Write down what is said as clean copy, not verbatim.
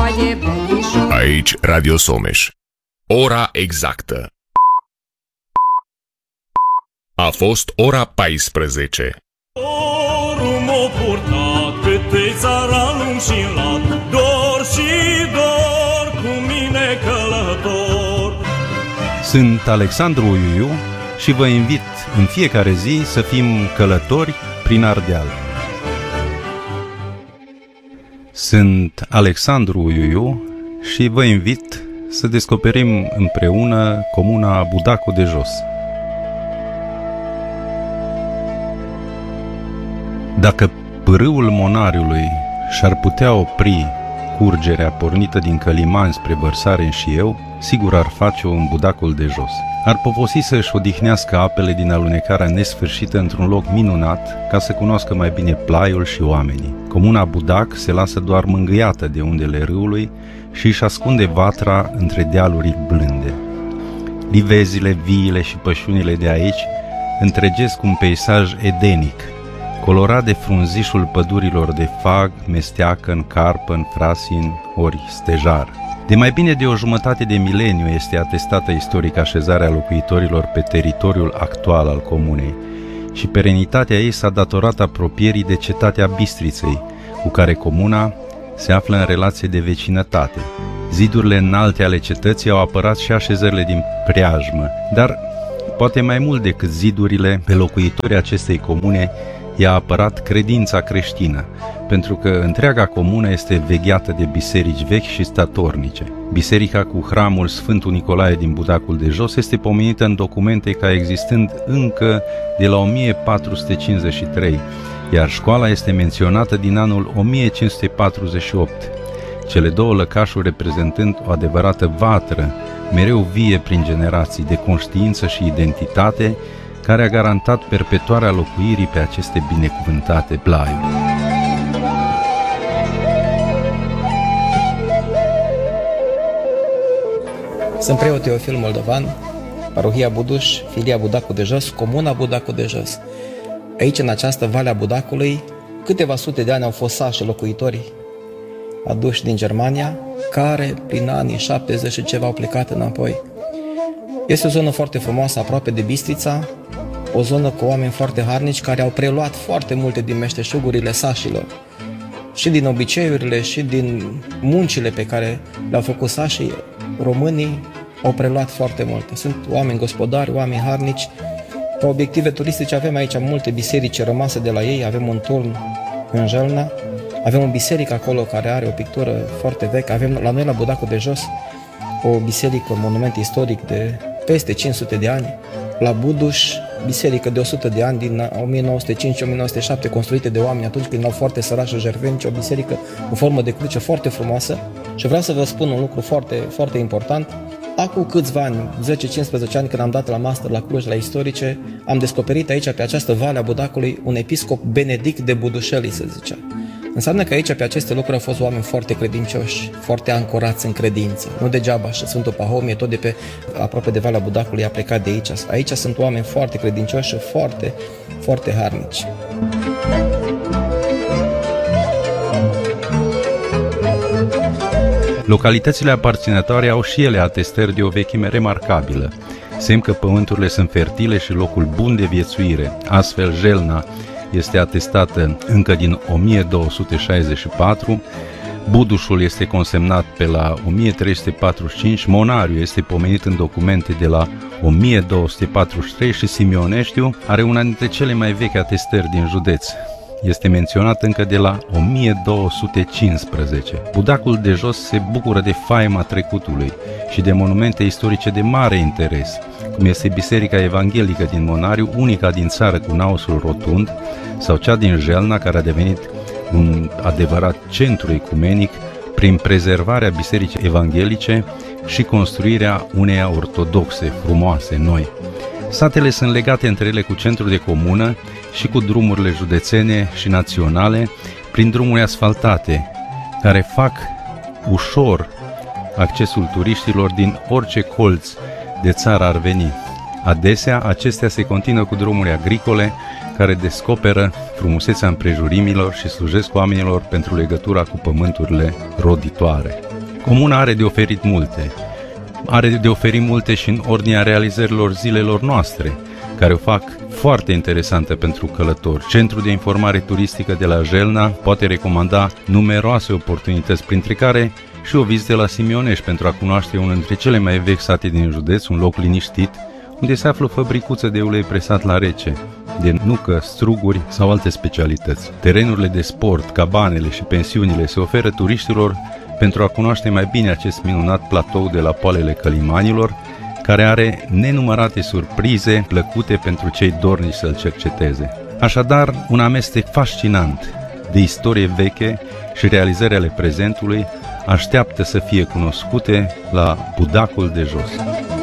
coade bănișor. Aici Radio Someș. Ora exactă a fost ora 14. Dorul m-a purtat pe țara lung și lat, dor și dor cu mine călător. Sunt Alexandru Uiuiu și vă invit în fiecare zi să fim călători prin Ardeal. Sunt Alexandru Uiuiu și vă invit să descoperim împreună comuna Budacu de Jos. Dacă pârâul Monariului și-ar putea opri curgerea pornită din Călimani spre vărsare în Șieu, sigur ar face-o în Budacul de Jos. Ar poposi să-și odihnească apele din alunecarea nesfârșită într-un loc minunat, ca să cunoască mai bine plaiul și oamenii. Comuna Budac se lasă doar mângâiată de undele râului și își ascunde vatra între dealuri blânde. Livezile, viile și pășunile de aici întregesc un peisaj edenic, colorat de frunzișul pădurilor de fag, mesteacăn, carpăn, frasin ori stejar. De mai bine de o jumătate de mileniu este atestată istoric așezarea locuitorilor pe teritoriul actual al comunei și perenitatea ei s-a datorat apropierii de cetatea Bistriței, cu care comuna se află în relație de vecinătate. Zidurile înalte ale cetății au apărat și așezările din preajmă, dar poate mai mult decât zidurile, pe locuitorii acestei comune i-a apărat credința creștină, pentru că întreaga comună este vegheată de biserici vechi și statornice. Biserica cu hramul Sfântul Nicolae din Budacul de Jos este pomenită în documente ca existând încă de la 1453, iar școala este menționată din anul 1548, cele două lăcașuri reprezentând o adevărată vatră, mereu vie prin generații, de conștiință și identitate, care a garantat perpetuarea locuirii pe aceste binecuvântate plaiuri. Sunt preot Teofil Moldovan, parohia Buduș, filia Budacu de Jos, comuna Budacu de Jos. Aici, în această Valea Budacului, câteva sute de ani au fost sași locuitorii aduși din Germania, care prin anii 70 și ceva au plecat înapoi. Este o zonă foarte frumoasă, aproape de Bistrița, o zonă cu oameni foarte harnici care au preluat foarte multe din meșteșugurile sașilor, și din obiceiurile și din muncile pe care le-au făcut sașii. Românii au preluat foarte multe. Sunt oameni gospodari, oameni harnici. Ca obiective turistice avem aici multe biserici rămase de la ei, avem un turn în Jelna, avem o biserică acolo care are o pictură foarte veche, avem la noi la Budacul de Jos o biserică, un monument istoric de peste 500 de ani, la Buduș, biserică de 100 de ani, din 1905-1907, construite de oameni atunci când erau foarte sărași și jertfenici, o biserică în formă de cruce foarte frumoasă. Și vreau să vă spun un lucru foarte, foarte important. Acum câțiva ani, 10-15 ani, când am dat la master la Cluj, la istorice, am descoperit aici, pe această Valea Budacului, un episcop Benedict de Budușelii, se zicea. Înseamnă că aici, pe aceste lucruri, au fost oameni foarte credincioși, foarte ancorați în credință. Nu degeaba și Sfântul Pahomie, tot de pe aproape de Valea Budacului, a plecat de aici. Aici sunt oameni foarte credincioși și foarte, foarte harnici. Localitățile aparținătoare au și ele atestări de o vechime remarcabilă, semn că pământurile sunt fertile și locul bun de viețuire. Astfel, Jelna este atestată încă din 1264, Budușul este consemnat pe la 1345, Monariu este pomenit în documente de la 1243 și Simioneștiu are una dintre cele mai vechi atestări din județ. Este menționat încă de la 1215. Budacul de Jos se bucură de faima trecutului și de monumente istorice de mare interes, cum este Biserica Evanghelică din Monariu, unica din țară cu naosul rotund, sau cea din Jelna, care a devenit un adevărat centru ecumenic prin prezervarea bisericii evanghelice și construirea uneia ortodoxe, frumoase, noi. Satele sunt legate între ele cu centrul de comună și cu drumurile județene și naționale prin drumuri asfaltate, care fac ușor accesul turiștilor din orice colț de țară ar veni. Adesea, acestea se continuă cu drumuri agricole care descoperă frumusețea împrejurimilor și slujesc oamenilor pentru legătura cu pământurile roditoare. Comuna are de oferit multe. Are de oferit multe și în ordinea realizărilor zilelor noastre, care o fac foarte interesantă pentru călători. Centrul de informare turistică de la Jelna poate recomanda numeroase oportunități, printre care și o vizită la Simionești pentru a cunoaște unul dintre cele mai vechi sate din județ, un loc liniștit, unde se află o fabricuță de ulei presat la rece, de nucă, struguri sau alte specialități. Terenurile de sport, cabanele și pensiunile se oferă turiștilor pentru a cunoaște mai bine acest minunat platou de la poalele Călimanilor, care are nenumărate surprize plăcute pentru cei dornici să-l cerceteze. Așadar, un amestec fascinant de istorie veche și realizări ale prezentului așteaptă să fie cunoscute la Budacul de Jos.